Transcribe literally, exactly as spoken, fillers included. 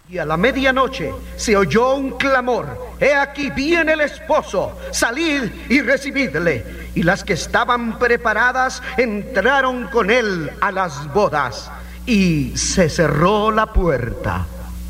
Y a la medianoche se oyó un clamor: he aquí viene el esposo, salid y recibidle. Y las que estaban preparadas entraron con él a las bodas, y se cerró la puerta.